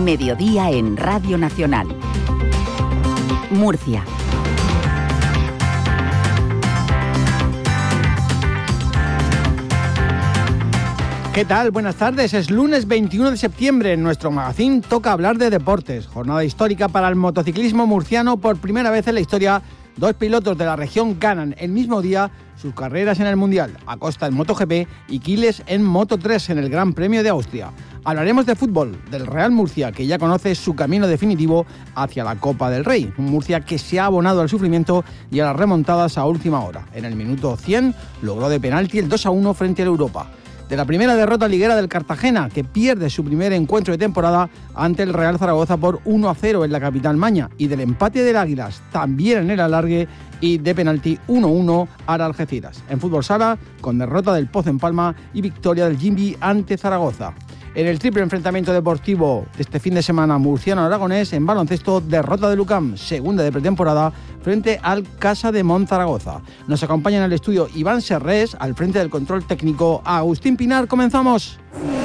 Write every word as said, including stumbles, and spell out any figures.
Mediodía en Radio Nacional. Murcia. ¿Qué tal? Buenas tardes. Es lunes veintiuno de septiembre. En nuestro magazín toca hablar de deportes. Jornada histórica para el motociclismo murciano. Por primera vez en la historia, dos pilotos de la región ganan el mismo día sus carreras en el Mundial. Acosta en MotoGP y Quiles en Moto tres en el Gran Premio de Austria. Hablaremos de fútbol, del Real Murcia, que ya conoce su camino definitivo hacia la Copa del Rey. Un Murcia que se ha abonado al sufrimiento y a las remontadas a última hora. En el minuto cien logró de penalti el dos a uno frente al Europa. De la primera derrota liguera del Cartagena, que pierde su primer encuentro de temporada ante el Real Zaragoza por uno a cero en la capital maña, y del empate del Águilas, también en el alargue, y de penalti uno a uno al Algeciras. En fútbol sala, con derrota del Pozo en Palma y victoria del Jimbi ante Zaragoza. En el triple enfrentamiento deportivo de este fin de semana murciano-aragonés, en baloncesto, derrota de Lucam, segunda de pretemporada, frente al Casa de Mon Zaragoza. Nos acompaña en el estudio Iván Serrés, al frente del control técnico Agustín Pinar. ¡Comenzamos!